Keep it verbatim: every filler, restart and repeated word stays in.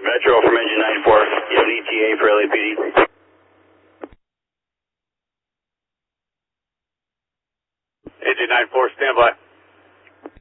Metro from Engine ninety-four. You have an E T A for L A P D. Engine ninety-four, stand by.